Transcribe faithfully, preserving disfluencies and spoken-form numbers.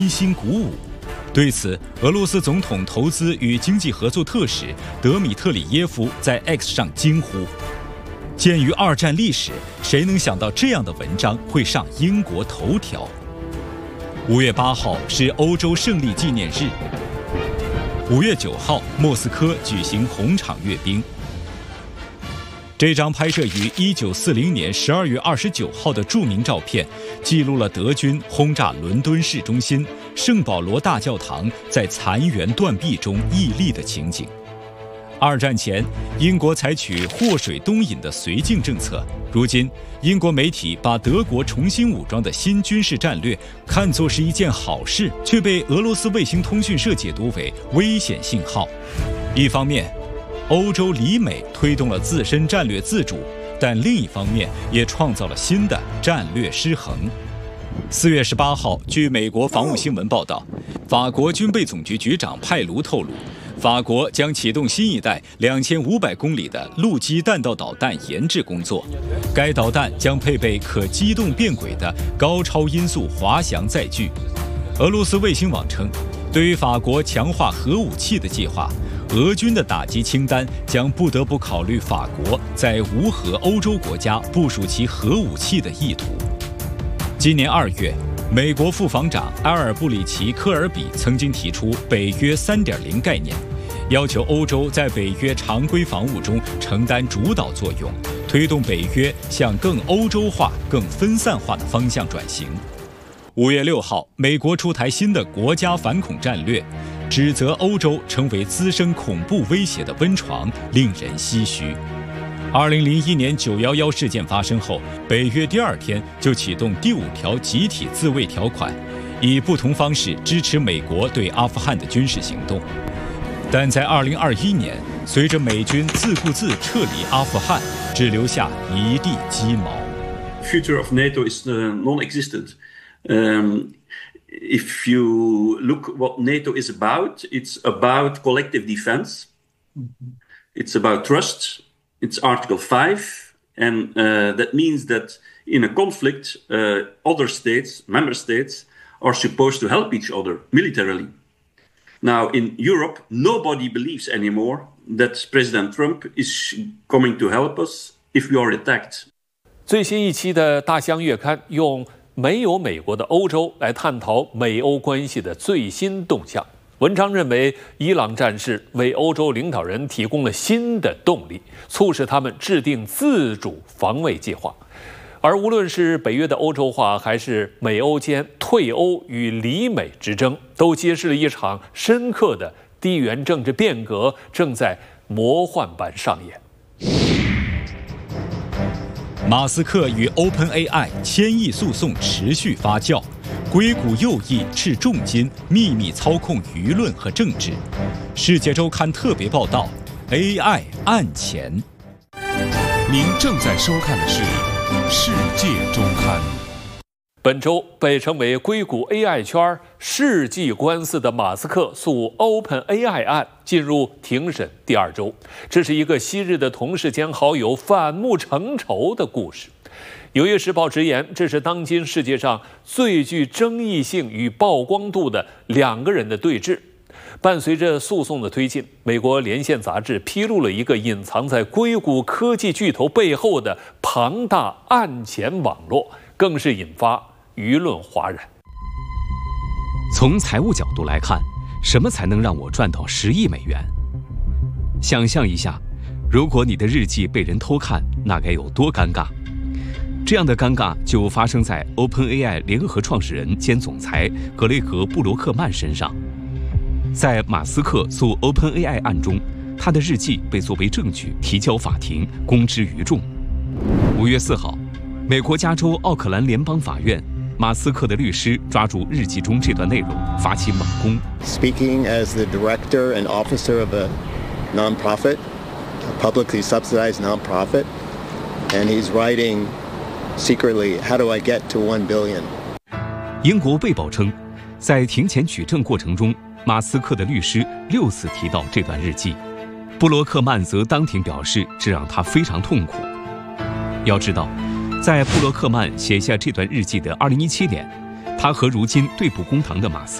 一心鼓舞。对此，俄罗斯总统投资与经济合作特使德米特里耶夫在 X 上惊呼：“鉴于二战历史，谁能想到这样的文章会上英国头条？”五月八号是欧洲胜利纪念日。五月九号，莫斯科举行红场阅兵。这张拍摄于一九四零年十二月二十九号的著名照片，记录了德军轰炸伦敦市中心圣保罗大教堂在残垣断壁中屹立的情景。二战前，英国采取祸水东引的绥靖政策，如今英国媒体把德国重新武装的新军事战略看作是一件好事，却被俄罗斯卫星通讯社解读为危险信号。一方面，欧洲离美推动了自身战略自主，但另一方面也创造了新的战略失衡。四月十八号，据美国防务新闻报道，法国军备总局局长派卢透露，法国将启动新一代两千五百公里的陆基弹道导弹研制工作。该导弹将配备可机动变轨的高超音速滑翔载具。俄罗斯卫星网称，对于法国强化核武器的计划，俄军的打击清单将不得不考虑法国在无核欧洲国家部署其核武器的意图。今年二月，美国副防长埃尔布里奇科尔比曾经提出北约 三点零 概念，要求欧洲在北约常规防务中承担主导作用，推动北约向更欧洲化、更分散化的方向转型。五月六号，美国出台新的国家反恐战略，指责欧洲成为滋生恐怖威胁的温床，令人唏嘘。二零零一年九一一事件发生后，北约第二天就启动第五条集体自卫条款，以不同方式支持美国对阿富汗的军事行动。但在二零二一年，随着美军自顾自撤离阿富汗，只留下一地鸡毛。 Future of NATO is uh, non-existent. Um, if you look what NATO is about, it's about collective defense. It's about trust. It's Article five, and uh, that means that in a conflict, uh, other states, member states, are supposed to help each other militarily. Now, in Europe, nobody believes anymore that President Trump is coming to help us if we are attacked. 最新一期的《大西洋月刊》用没有美国的欧洲来探讨美欧关系的最新动向。文章认为，伊朗战事为欧洲领导人提供了新的动力，促使他们制定自主防卫计划。而无论是北约的欧洲化，还是美欧间退欧与离美之争，都揭示了一场深刻的地缘政治变革正在魔幻般上演。 马斯克与 OpenAI 千亿诉讼持续发酵，硅谷右翼斥重金秘密操控舆论和政治。世界周刊特别报道 ：A I 案前。 您正在收看的是世界周刊。 本周被称为硅谷 A I 圈世纪官司的马斯克诉 OpenAI 案进入庭审第二周，这是一个昔日的同事兼好友反目成仇的故事。纽约时报直言，这是当今世界上最具争议性与曝光度的两个人的对峙。伴随着诉讼的推进，美国连线杂志披露了一个隐藏在硅谷科技巨头背后的庞大案前网络，更是引发舆论哗然。 从财务角度来看，什么才能让我赚到十亿美元？想象一下，如果你的日记被人偷看，那该有多尴尬？这样的尴尬就发生在 OpenAI 联合创始人兼总裁格雷格·布罗克曼身上。在马斯克诉 OpenAI 案中，他的日记被作为证据提交法庭，公之于众。五月四号，美国加州奥克兰联邦法院，马斯克的律师抓住日记中这段内容，发起猛攻。 Speaking as the director and officer of a nonprofit, a publicly subsidized nonprofit, and he's writing secretly, how do I get to one billion? 英国卫报称，在庭前取证过程中，马斯克的律师六次提到这段日记，布罗克曼则当庭表示，这让他非常痛苦。要知道，在布罗克曼写下这段日记的二零一七年， 他和如今对簿公堂的马斯